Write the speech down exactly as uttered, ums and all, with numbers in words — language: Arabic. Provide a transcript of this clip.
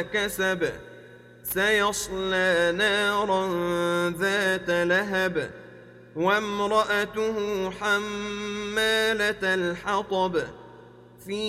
كسب سيصلى نارا ذات لهب وامرأته حمالة الحطب